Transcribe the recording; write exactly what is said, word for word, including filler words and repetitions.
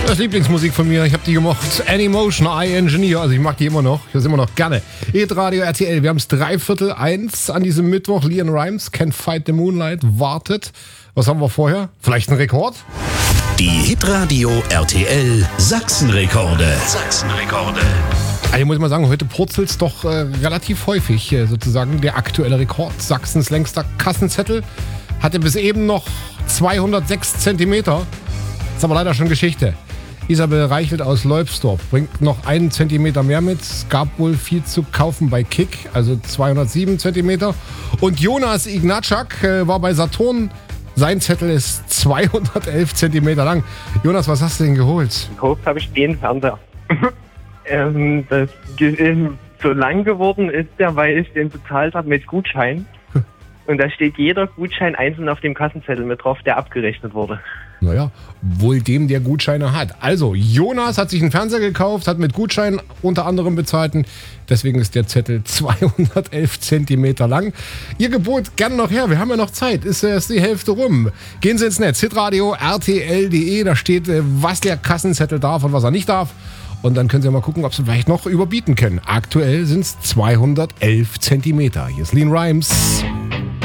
Das Lieblingsmusik von mir, ich habe die gemocht. Anymotion, I Engineer, also ich mag die immer noch, ich höre sie immer noch gerne. Hitradio R T L, wir haben es dreiviertel eins an diesem Mittwoch. Leon Rimes, Can't Fight the Moonlight, wartet. Was haben wir vorher? Vielleicht ein Rekord? Die Hitradio R T L Sachsenrekorde. Sachsenrekorde. Also muss ich mal sagen, heute purzelt es doch äh, relativ häufig, äh, sozusagen der aktuelle Rekord. Sachsens längster Kassenzettel hatte bis eben noch zweihundertsechs Zentimeter. Ist aber leider schon Geschichte. Isabel Reichelt aus Leubsdorf bringt noch einen Zentimeter mehr mit. Es gab wohl viel zu kaufen bei Kick, also zweihundertsieben Zentimeter. Und Jonas Ignatschak äh, war bei Saturn. Sein Zettel ist zweihundertelf Zentimeter lang. Jonas, was hast du denn geholt? Gekauft habe ich den Fernseher. ähm, das ge- so lang geworden ist der, weil ich den bezahlt habe mit Gutschein. Und da steht jeder Gutschein einzeln auf dem Kassenzettel mit drauf, der abgerechnet wurde. Naja, wohl dem, der Gutscheine hat. Also, Jonas hat sich einen Fernseher gekauft, hat mit Gutschein unter anderem bezahlt. Deswegen ist der Zettel zweihundertelf Zentimeter lang. Ihr Gebot gern noch her, wir haben ja noch Zeit. Ist erst die Hälfte rum. Gehen Sie ins Netz, hitradio R T L punkt de. Da steht, was der Kassenzettel darf und was er nicht darf. Und dann können Sie mal gucken, ob Sie vielleicht noch überbieten können. Aktuell sind es zweihundertelf Zentimeter. Hier ist Leon Rimes.